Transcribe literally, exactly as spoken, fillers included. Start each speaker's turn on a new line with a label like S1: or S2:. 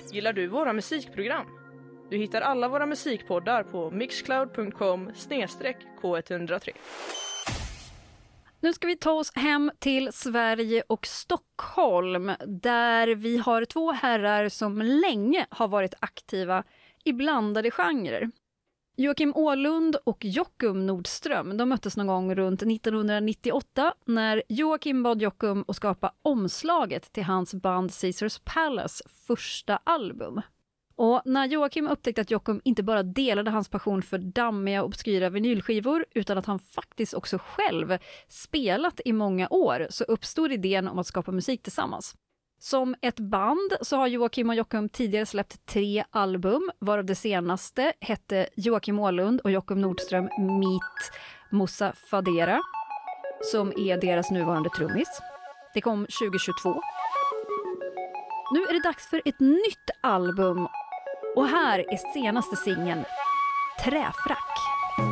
S1: Gillar du våra musikprogram? Du hittar alla våra musikpoddar på mixcloud punkt com snedstreck K ett noll tre.
S2: Nu ska vi ta oss hem till Sverige och Stockholm, där vi har två herrar som länge har varit aktiva i blandade genrer. Joakim Åhlund och Joakim Nordström, de möttes någon gång runt nittonhundranittioåtta när Joakim bad Joakim att skapa omslaget till hans band Caesars Palace första album. Och när Joakim upptäckte att Joakim inte bara delade hans passion för dammiga och obskyra vinylskivor utan att han faktiskt också själv spelat i många år, så uppstod idén om att skapa musik tillsammans. Som ett band så har Joakim och Joakim tidigare släppt tre album, varav det senaste hette Joakim Åhlund och Joakim Nordström Meet Moussa Fadera, som är deras nuvarande trummis. Det kom tjugohundratjugotvå. Nu är det dags för ett nytt album, och här är senaste singeln Träfrack.